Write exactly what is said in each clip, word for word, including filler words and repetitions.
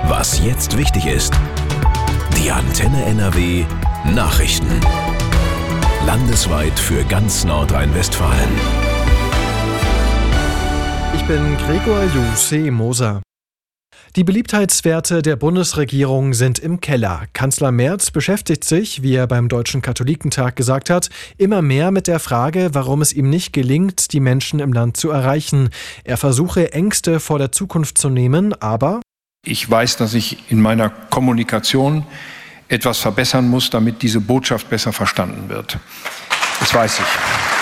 Was jetzt wichtig ist. Die Antenne N R W Nachrichten. Landesweit für ganz Nordrhein-Westfalen. Ich bin Gregor Jussi-Moser. Die Beliebtheitswerte der Bundesregierung sind im Keller. Kanzler Merz beschäftigt sich, wie er beim Deutschen Katholikentag gesagt hat, immer mehr mit der Frage, warum es ihm nicht gelingt, die Menschen im Land zu erreichen. Er versuche, Ängste vor der Zukunft zu nehmen, aber ich weiß, dass ich in meiner Kommunikation etwas verbessern muss, damit diese Botschaft besser verstanden wird. Das weiß ich.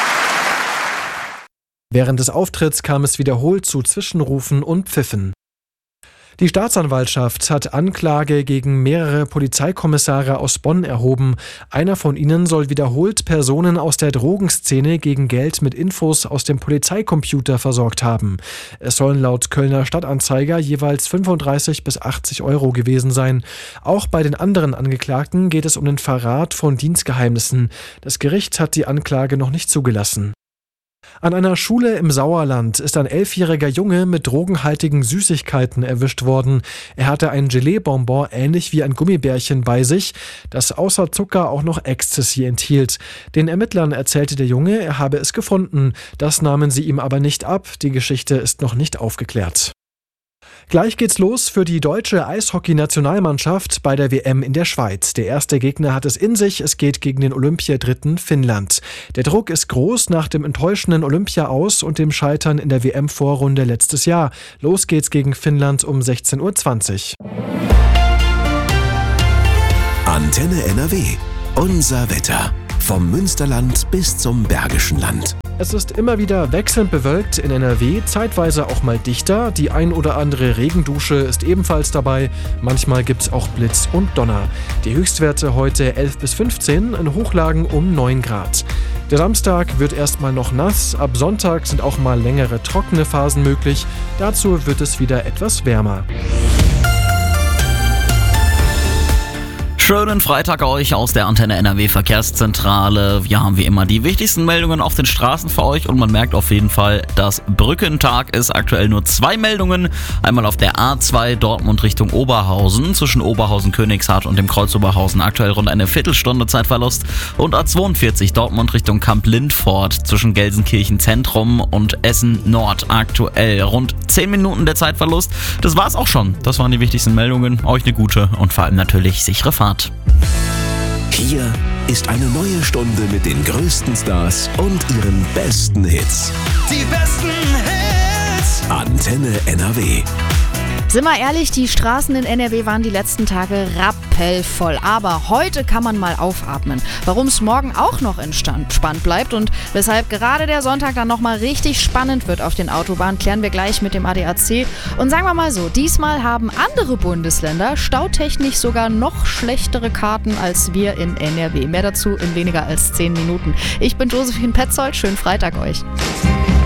Während des Auftritts kam es wiederholt zu Zwischenrufen und Pfiffen. Die Staatsanwaltschaft hat Anklage gegen mehrere Polizeikommissare aus Bonn erhoben. Einer von ihnen soll wiederholt Personen aus der Drogenszene gegen Geld mit Infos aus dem Polizeicomputer versorgt haben. Es sollen laut Kölner Stadtanzeiger jeweils fünfunddreißig bis achtzig Euro gewesen sein. Auch bei den anderen Angeklagten geht es um den Verrat von Dienstgeheimnissen. Das Gericht hat die Anklage noch nicht zugelassen. An einer Schule im Sauerland ist ein elfjähriger Junge mit drogenhaltigen Süßigkeiten erwischt worden. Er hatte ein Gelee-Bonbon ähnlich wie ein Gummibärchen bei sich, das außer Zucker auch noch Ecstasy enthielt. Den Ermittlern erzählte der Junge, er habe es gefunden. Das nahmen sie ihm aber nicht ab. Die Geschichte ist noch nicht aufgeklärt. Gleich geht's los für die deutsche Eishockey-Nationalmannschaft bei der W M in der Schweiz. Der erste Gegner hat es in sich, es geht gegen den Olympiadritten Finnland. Der Druck ist groß nach dem enttäuschenden Olympia-Aus und dem Scheitern in der W M-Vorrunde letztes Jahr. Los geht's gegen Finnland um sechzehn Uhr zwanzig. Antenne N R W. Unser Wetter. Vom Münsterland bis zum Bergischen Land. Es ist immer wieder wechselnd bewölkt in N R W, zeitweise auch mal dichter. Die ein oder andere Regendusche ist ebenfalls dabei. Manchmal gibt es auch Blitz und Donner. Die Höchstwerte heute elf bis fünfzehn, in Hochlagen um neun Grad. Der Samstag wird erstmal noch nass. Ab Sonntag sind auch mal längere trockene Phasen möglich. Dazu wird es wieder etwas wärmer. Schönen Freitag euch aus der Antenne N R W Verkehrszentrale. Wir haben wie immer die wichtigsten Meldungen auf den Straßen für euch und man merkt auf jeden Fall, dass Brückentag ist. Aktuell nur zwei Meldungen. Einmal auf der A zwei Dortmund Richtung Oberhausen zwischen Oberhausen-Königshardt und dem Kreuz Oberhausen. Aktuell rund eine Viertelstunde Zeitverlust. Und A zweiundvierzig Dortmund Richtung Kamp-Lindfort zwischen Gelsenkirchen Zentrum und Essen Nord. Aktuell rund zehn Minuten der Zeitverlust. Das war's auch schon. Das waren die wichtigsten Meldungen. Euch eine gute und vor allem natürlich sichere Fahrt. Hier ist eine neue Stunde mit den größten Stars und ihren besten Hits. Die besten Hits! Antenne N R W. Sind wir ehrlich, die Straßen in N R W waren die letzten Tage rappelvoll. Aber heute kann man mal aufatmen. Warum es morgen auch noch entspannt bleibt und weshalb gerade der Sonntag dann nochmal richtig spannend wird auf den Autobahnen, klären wir gleich mit dem A D A C. Und sagen wir mal so, diesmal haben andere Bundesländer stautechnisch sogar noch schlechtere Karten als wir in N R W. Mehr dazu in weniger als zehn Minuten. Ich bin Josephine Petzold, schönen Freitag euch.